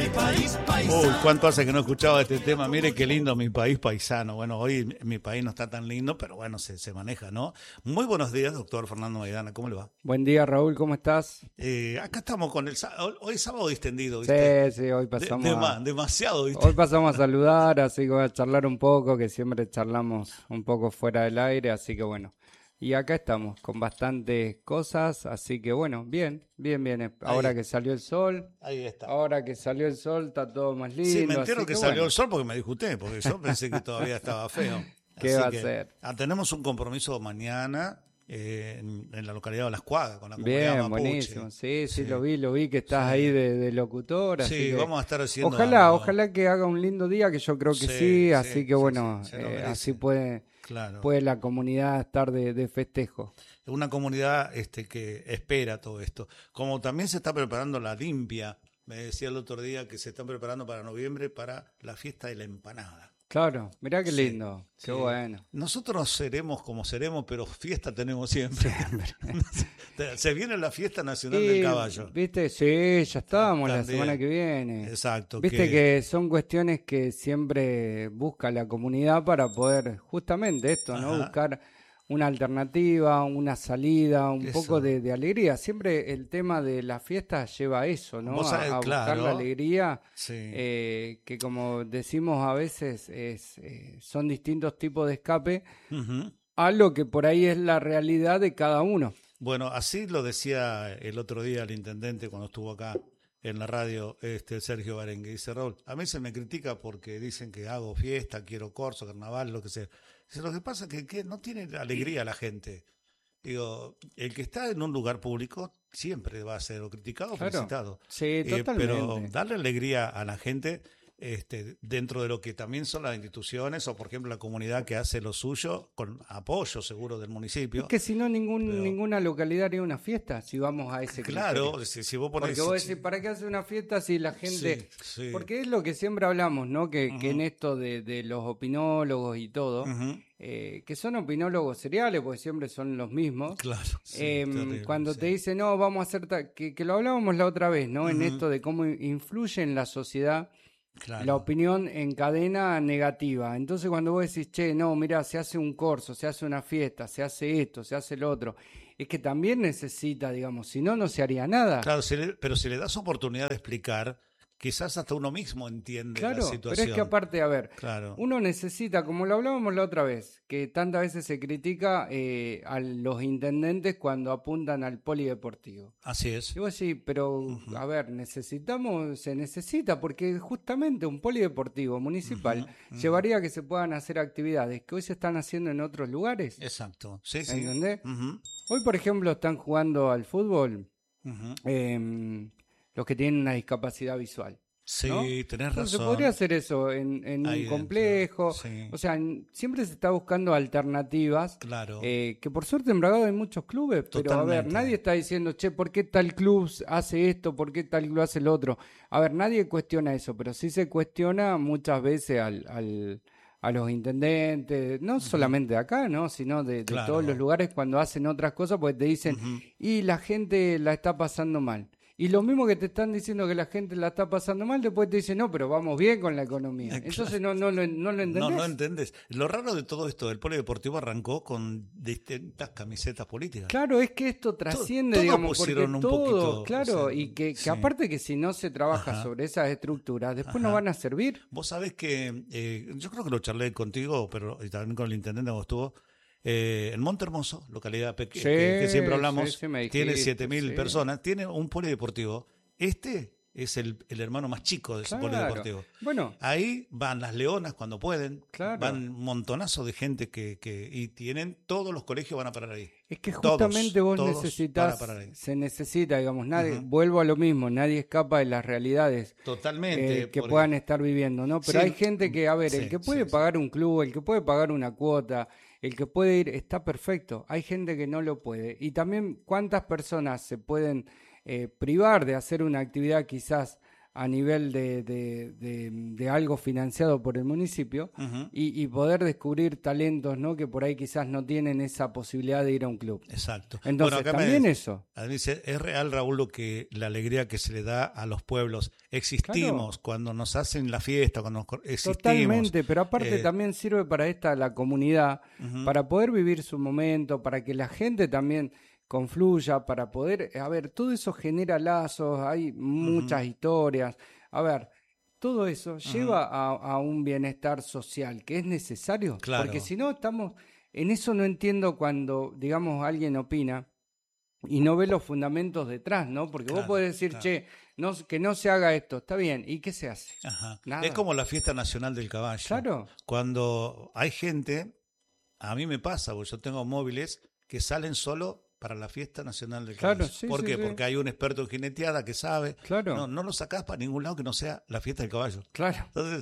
país paisano. Uy, ¿cuánto hace que no escuchaba este tema? Mire qué lindo mi país paisano. Bueno, hoy mi país no está tan lindo, pero bueno, se maneja, ¿no? Muy buenos días, doctor Fernando Maidana, ¿cómo le va? Buen día, Raúl, ¿cómo estás? Acá estamos con hoy es sábado distendido, ¿viste? Sí, hoy pasamos demasiado, ¿viste? hoy pasamos a saludar, así que voy a charlar un poco, que siempre charlamos un poco fuera del aire, así que bueno. Y acá estamos con bastantes cosas, así que bueno, bien. Ahora que salió el sol, Ahí está. ahora que salió el sol está todo más lindo. Sí, me entero así que que salió bueno. el sol porque me disgusté, porque yo pensé que todavía estaba feo. ¿Qué Así va a que, ser? tenemos un compromiso mañana en la localidad de Las Cuadras, con la comunidad Bien, mapuche. buenísimo, sí, lo vi que estás ahí de locutor. Así Sí, que vamos a estar haciendo ojalá que haga un lindo día, que yo creo que sí, así que bueno, se lo merece. así puede Claro. la comunidad estar de festejo. Una comunidad que espera todo esto. Como también se está preparando la limpia, me decía el otro día que se están preparando para noviembre para la fiesta de la empanada. Claro, mirá qué Sí, lindo, qué bueno. Nosotros seremos como seremos, pero fiesta tenemos siempre. Se viene la fiesta nacional del caballo. Viste, sí, ya estamos la También. semana que viene. Exacto. Viste que son cuestiones que siempre busca la comunidad para poder, justamente esto, ¿no? Ajá. Buscar una alternativa, una salida, un Eso. poco de alegría. Siempre el tema de la fiesta lleva a eso, ¿no? Vos sabés, A buscar claro. la alegría, Sí. que como decimos a veces son distintos tipos de escape Ujú. a lo que por ahí es la realidad de cada uno. Bueno, así lo decía el otro día el intendente cuando estuvo acá en la radio, Sergio Barengue. Dice, Raúl, a mí se me critica porque dicen que hago fiesta, quiero corso, carnaval, lo que sea. Dice, lo que pasa es que no tiene alegría la gente. Digo, el que está en un lugar público siempre va a ser o criticado o Claro. felicitado. Sí, totalmente. Pero darle alegría a la gente dentro de lo que también son las instituciones o, por ejemplo, la comunidad que hace lo suyo con apoyo seguro del municipio. Es que si no, ninguna localidad haría una fiesta, si vamos a ese Claro, criterio. si vos ponés... Porque vos decís, ¿para qué hace una fiesta si la gente...? Sí. Porque es lo que siempre hablamos, ¿no? Que en esto de los opinólogos y todo, Ujú. que son opinólogos seriales, porque siempre son los mismos. Claro, sí, terrible, cuando sí. te dicen, no, vamos a hacer... Que lo hablábamos la otra vez, ¿no? En esto de cómo influye en la sociedad Claro. la opinión en cadena negativa. Entonces cuando vos decís, che, no, mirá, se hace un corso, se hace una fiesta, se hace esto, se hace lo otro, es que también necesita, digamos, si no, no se haría nada. Claro, pero si le das oportunidad de explicar, quizás hasta uno mismo entiende la Claro, situación. pero es que aparte, a ver, Claro. uno necesita, como lo hablábamos la otra vez, que tantas veces se critica a los intendentes cuando apuntan al polideportivo. Así es. Y vos decís, pero a ver, se necesita, porque justamente un polideportivo municipal llevaría a que se puedan hacer actividades que hoy se están haciendo en otros lugares. Exacto. Sí. ¿Entendés? Ujú, Hoy, por ejemplo, están jugando al fútbol ujú. los que tienen una discapacidad visual. Sí, ¿no? tenés Entonces razón. podría hacer eso en Ahí un dentro, complejo. sí. O sea, siempre se está buscando alternativas. Claro. Que por suerte en Bragado hay muchos clubes, pero a ver, Totalmente. nadie está diciendo, che, ¿por qué tal club hace esto? ¿Por qué tal club hace lo otro? A ver, nadie cuestiona eso, pero sí se cuestiona muchas veces a los intendentes, no solamente de acá, ¿no? Sino de Claro. todos los lugares cuando hacen otras cosas, pues te dicen, y la gente la está pasando mal. Y lo mismo que te están diciendo que la gente la está pasando mal, después te dicen, no, pero vamos bien con la economía. Entonces no lo entendés. No entendés. Lo raro de todo esto del polideportivo arrancó con distintas camisetas políticas. Claro, es que esto trasciende, todo digamos, porque pusieron un todo, poquito, claro, o sea, y que sí. aparte que si no se trabaja Ajá. sobre esas estructuras, después no Ajá. van a servir. Vos sabés que yo creo que lo charlé contigo, pero y también con el intendente cuando estuvo. En Monte Hermoso, localidad pequeña, que siempre hablamos, sí, me tiene dijiste, 7.000 sí. personas, tiene un polideportivo. Este es el hermano más chico de ese Claro. polideportivo. Bueno, Ahí van las leonas cuando pueden, Claro. van un montonazo de gente y tienen, todos los colegios van a parar ahí. es que Todos, justamente vos todos necesitas, para parar ahí. se necesita, digamos, nadie, Ujú. vuelvo a lo mismo, nadie escapa de las realidades Totalmente. que porque- puedan estar viviendo, ¿no? Pero Sí. hay gente que, a ver, Sí, el que puede sí. pagar un club, el que puede pagar una cuota, el que puede ir, está perfecto. Hay gente que no lo puede. Y también, ¿cuántas personas se pueden privar de hacer una actividad quizás a nivel de algo financiado por el municipio y poder descubrir talentos, ¿no? Que por ahí quizás no tienen esa posibilidad de ir a un club. Exacto. Entonces, Bueno, también eso. Dice, es real, Raúl, la alegría que se le da a los pueblos. Existimos Claro. cuando nos hacen la fiesta, cuando existimos. Totalmente, pero aparte también sirve para la comunidad, para poder vivir su momento, para que la gente también confluya, para poder, a ver, todo eso genera lazos, hay muchas historias, a ver, todo eso lleva a un bienestar social que es necesario, porque Claro. si no estamos, en eso no entiendo cuando, digamos, alguien opina y no ve los fundamentos detrás, ¿no? Porque vos Claro, podés decir, claro. che, no, que no se haga esto, está bien, ¿y qué se hace? Ajá. Nada. Es como la fiesta nacional del caballo. Claro. Cuando hay gente, a mí me pasa, porque yo tengo móviles que salen solo para la fiesta nacional del Claro, caballo. sí, ¿Por sí, qué? sí. Porque hay un experto en jineteada que sabe. Claro. No lo sacás para ningún lado que no sea la fiesta del caballo. Claro. Entonces,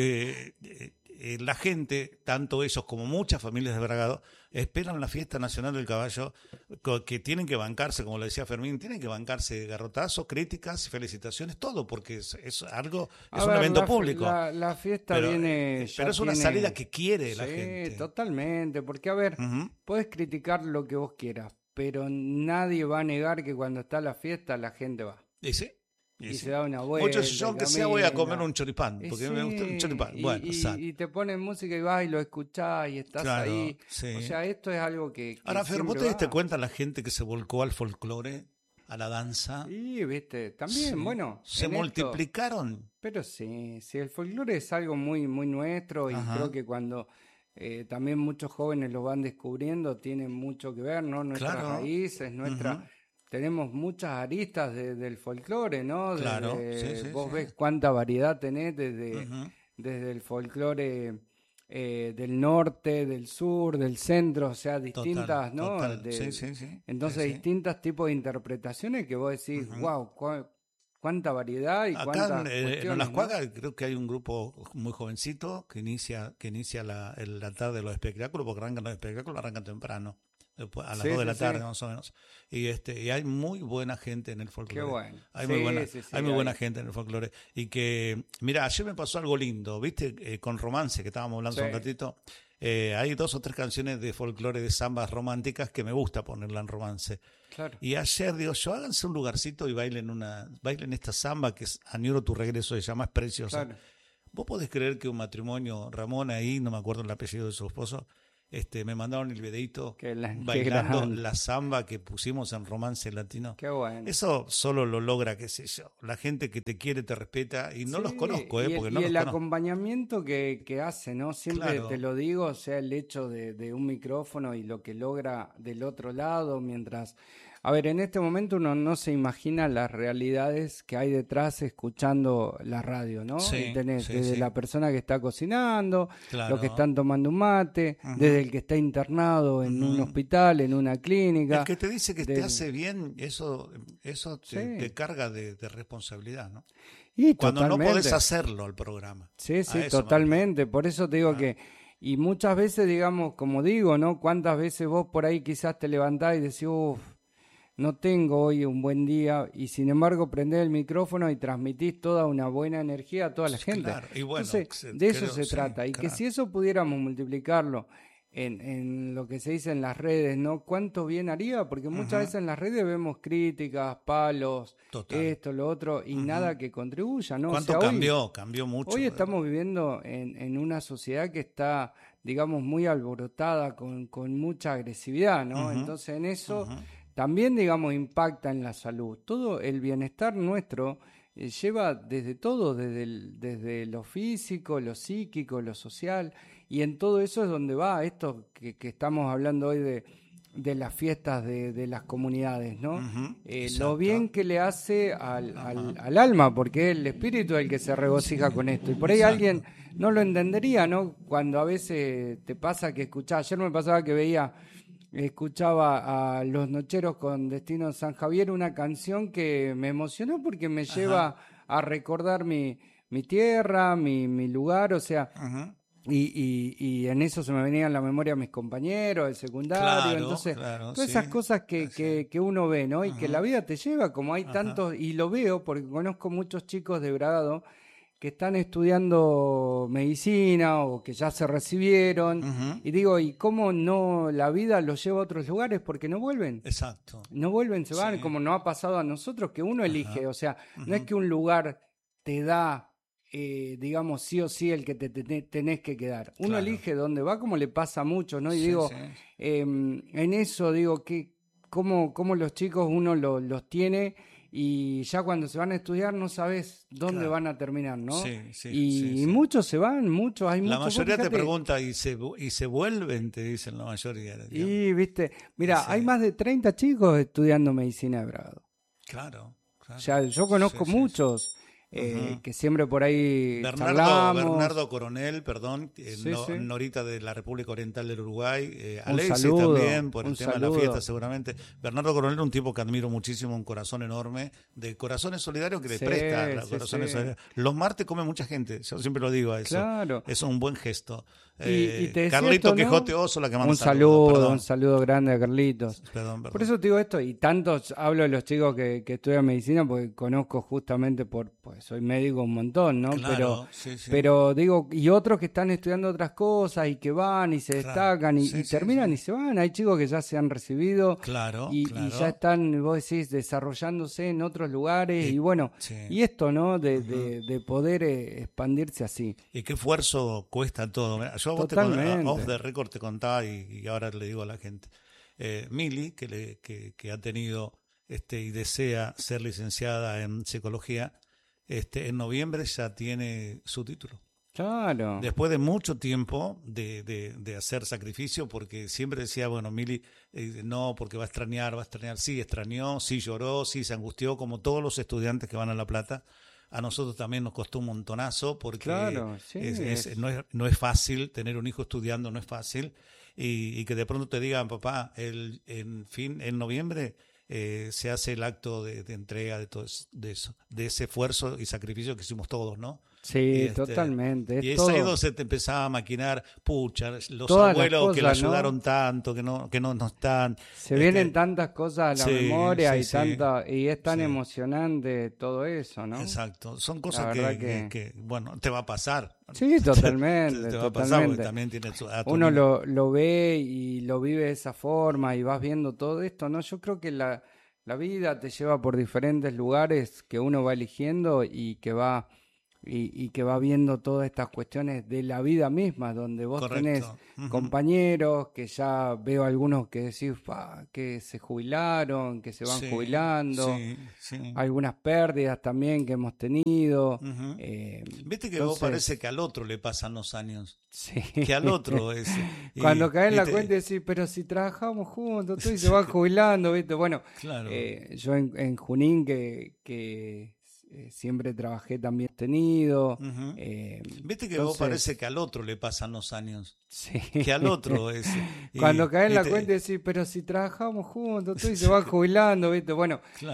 la gente, tanto ellos como muchas familias de Bragado, esperan la fiesta nacional del caballo, que tienen que bancarse, como le decía Fermín, tienen que bancarse garrotazos, críticas, felicitaciones, todo, porque es algo, es un evento público. La fiesta pero, viene. pero es una salida que quiere la gente. Sí, totalmente. Porque, a ver, puedes criticar lo que vos quieras, pero nadie va a negar que cuando está la fiesta la gente va. ¿Y sí? Y se da una vuelta. Muchos, yo aunque sea voy a comer un choripán, porque me gusta un choripán. Bueno, y te ponen música y vas y lo escuchás y estás claro, ahí. sí. O sea, esto es algo que Ahora, Fer, ¿vos siempre te diste va. cuenta la gente que se volcó al folclore, a la danza? Y, viste, también, Sí. bueno. Se en esto- multiplicaron. Pero sí, el folclore es algo muy, muy nuestro y Ajá. creo que cuando también muchos jóvenes lo van descubriendo, tiene mucho que ver, ¿no? Nuestras Claro. raíces, Ujú. tenemos muchas aristas del folclore, ¿no? Claro, Desde- sí, sí, vos sí. ves cuánta variedad tenés Ujú. desde el folclore del norte, del sur, del centro, o sea, distintas, Total, ¿no? total. Sí, sí, sí. Entonces, Sí, sí. distintos tipos de interpretaciones que vos decís, wow, cuánta variedad y Acá cuántas en cuestiones, Las ¿no? Cuacas creo que hay un grupo muy jovencito que inicia la tarde de los espectáculos, porque arrancan los espectáculos, arrancan temprano, después, a las Sí, 2 de sí, la tarde sí. más o menos. Y hay muy buena gente en el Qué folclore. bueno. Hay Sí, muy buena, sí, sí, hay muy buena hay- gente en el folclore. Y que, mira, ayer me pasó algo lindo, ¿viste? Con Romance, que estábamos hablando hace un Sí. ratito. Hay 2 o 3 canciones de folclore de zambas románticas que me gusta ponerla en Romance. Claro. Y ayer digo yo, háganse un lugarcito y bailen esta samba que es Añoro tu regreso, se llama, es preciosa. Claro. ¿Vos podés creer que un matrimonio, Ramón ahí, no me acuerdo el apellido de su esposo, me mandaron el videito Qué bailando grande. la samba que pusimos en Romance Latino? Qué bueno. Eso solo lo logra, qué sé yo, la gente que te quiere, te respeta, y no los Sí, conozco, y porque el, no y los el conozco. acompañamiento que hace, ¿no? Siempre Claro. te lo digo, o sea, el hecho de un micrófono y lo que logra del otro lado, mientras... A ver, en este momento uno no se imagina las realidades que hay detrás escuchando la radio, ¿no? Sí, Y tenés sí, desde sí. la persona que está cocinando, Claro. los que están tomando un mate, desde el que está internado en un hospital, en una clínica. El que te dice que te del- hace bien, eso Sí. te carga de responsabilidad, ¿no? Y Cuando no podés totalmente. hacerlo al programa. Sí, A sí, eso me totalmente. Por eso te digo Ah. que, y muchas veces, digamos, como digo, ¿no? Cuántas veces vos por ahí quizás te levantás y decís, uff, no tengo hoy un buen día, y sin embargo prendés el micrófono y transmitís toda una buena energía a toda la gente. Claro, y bueno, Entonces, de eso creo, se sí, trata. Y que claro. si eso pudiéramos multiplicarlo en lo que se dice en las redes, ¿no? ¿Cuánto bien haría? Porque muchas veces en las redes vemos críticas, palos, Total. esto, lo otro, y nada que contribuya, ¿no? O ¿Cuánto sea, hoy- cambió? Cambió mucho. Hoy estamos viviendo en una sociedad que está, digamos, muy alborotada, con mucha agresividad, ¿no? Entonces en eso también, digamos, impacta en la salud. Todo el bienestar nuestro lleva desde todo, desde lo físico, lo psíquico, lo social, y en todo eso es donde va esto que estamos hablando hoy de las fiestas de las comunidades, ¿no? exacto. Lo bien que le hace al alma, porque es el espíritu el que se regocija con esto. Y por ahí Exacto. alguien no lo entendería, ¿no? Cuando a veces te pasa que escuchás, ayer me pasaba que escuchaba a Los Nocheros con Destino San Javier, una canción que me emocionó porque me lleva a recordar mi tierra, mi lugar, o sea, Ujú. y en eso se me venían a la memoria mis compañeros del secundario, Claro, entonces claro, todas sí. esas cosas que uno ve, ¿no? Y que la Ajá, vida te lleva, como hay ajá. tantos, y lo veo porque conozco muchos chicos de grado que están estudiando medicina o que ya se recibieron, Ujú. y digo, ¿y cómo no la vida los lleva a otros lugares? Porque no vuelven. Exacto. No vuelven, se van, Sí. como nos ha pasado a nosotros, que uno elige, Ajá. o sea, no es Ujú. que un lugar te da, digamos, sí o sí el que tenés que quedar. Uno Claro. elige dónde va, como le pasa a muchos, ¿no? Y Sí, digo, sí. en eso digo que cómo los chicos uno los tiene y ya cuando se van a estudiar no sabes dónde Claro. van a terminar, ¿no? Sí, sí, sí, Y sí. muchos se van, hay La muchos, vos mayoría te fíjate, pregunta y se vuelven, te dicen la mayoría, digamos. y viste, mira, Sí. hay más de 30 chicos estudiando medicina de grado. Claro, O claro. sea, yo Sí, conozco sí, sí. muchos Ujú. que siempre por ahí charlamos. Bernardo Coronel, perdón, Sí, sí. Norita de la República Oriental del Uruguay, Un Alexis también, por el un tema de la fiesta saludo. seguramente. Bernardo Coronel, un tipo que admiro muchísimo, un corazón enorme, de Corazones Solidarios que le Sí, presta a sí, Corazones sí. Solidarios. Los martes come mucha gente, yo siempre lo digo a eso, Claro. es un buen gesto. Y te decía Carlito esto, ¿no? Quejote Oso, la que manda saludos, Un perdón, saludo grande a Carlitos. Por perdón. eso te digo esto, y tantos hablo de los chicos que estudian medicina, porque conozco justamente pues soy médico un montón, ¿no? Claro, sí, sí, Pero digo, y otros que están estudiando otras cosas y que van y se claro, destacan sí, y sí, terminan sí, y se van. Hay chicos que ya se han recibido claro, y ya claro. están, vos decís, desarrollándose en otros lugares y Y, bueno, sí. y esto, ¿no? Ujú. De poder expandirse así. Y qué esfuerzo cuesta todo. Mirá, yo a vos off Totalmente. the record te contaba y ahora le digo a la gente. Mili, que ha tenido y desea ser licenciada en psicología, en noviembre ya tiene su título. Claro. Después de mucho tiempo de hacer sacrificio, porque siempre decía, bueno, Mili, no, porque va a extrañar, sí extrañó, sí lloró, sí se angustió, como todos los estudiantes que van a La Plata. A nosotros también nos costó un montonazo, porque Claro, sí, es no es fácil tener un hijo estudiando, no es fácil, y que de pronto te digan, papá, en noviembre se hace el acto de entrega de todo eso, de ese esfuerzo y sacrificio que hicimos todos, ¿no? Y sí, totalmente. y Es es ahí donde todo, se te empezaba a maquinar, pucha, los todas las abuelos que le cosas, ¿no? ayudaron tanto, que no están, Se vienen este, tantas cosas a la sí, memoria sí, y sí, y es tan sí, emocionante todo eso, ¿no? exacto, son La cosas verdad que bueno, te va a pasar, sí, te, totalmente, te va a pasar porque totalmente. también tienes a tu Uno niño, lo ve y lo vive de esa forma y vas viendo todo esto, ¿no? Yo creo que la vida te lleva por diferentes lugares que uno va eligiendo y que va viendo todas estas cuestiones de la vida misma, donde vos tenés correcto, ujú, compañeros que ya veo algunos que decís que se jubilaron, que se van sí, jubilando, sí, sí. algunas pérdidas también que hemos tenido. Ujú. eh, Viste que vos parece entonces, que al otro le pasan los años, sí. que al otro es, Cuando caes en y la cuenta y decís, pero si trabajamos juntos, tú y se van jubilando, ¿viste? Bueno, claro, yo en Junín, siempre trabajé también tenido. ujú. eh, Viste que vos parece entonces, que al otro le pasan los años, sí. que al otro es, Cuando caes en y la te, cuenta y decís, pero si trabajamos juntos, tú y se van jubilando, ¿viste? Bueno,